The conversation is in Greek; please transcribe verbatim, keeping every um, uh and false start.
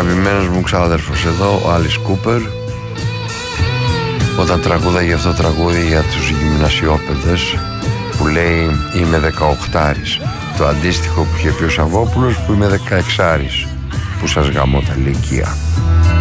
αγαπημένος μου ξάδερφος εδώ, ο Άλις Κούπερ, όταν τραγούδαγε αυτό το τραγούδι για τους γυμνασιόπαιδες που λέει είμαι δεκαοχτάρης, το αντίστοιχο που είχε πει ο Σαββόπουλος που είμαι δεκαεξάρης, που σας γαμώ τα λύκεια.